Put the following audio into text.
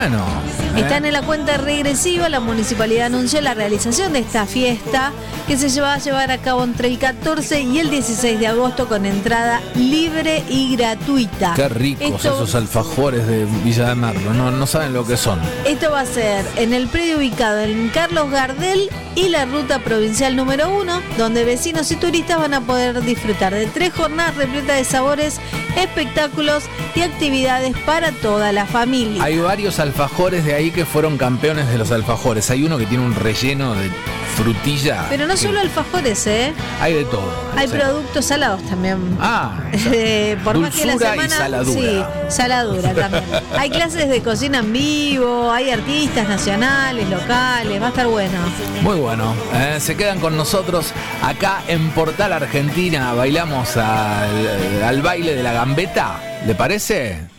Bueno, Están en la cuenta regresiva. La municipalidad anunció la realización de esta fiesta que se va a llevar a cabo entre el 14 y el 16 de agosto con entrada libre y gratuita. qué ricos esos alfajores de Villa de Merlo, no saben lo que son. Esto va a ser en el predio ubicado en Carlos Gardel y la ruta provincial número 1, donde vecinos y turistas van a poder disfrutar de 3 jornadas repletas de sabores, espectáculos y actividades para toda la familia. Hay varios alfajores de ahí que fueron campeones de los alfajores. Hay uno que tiene un relleno de frutilla. Pero no solo alfajores, Hay de todo. hay Sí. productos salados también. Por más que la Dulzura semana, y saladura. sí, saladura también. Hay clases de cocina en vivo, hay artistas nacionales, locales, va a estar bueno. Muy bueno. Se quedan con nosotros acá en Portal Argentina. Bailamos al baile de la gambeta. ¿Le parece?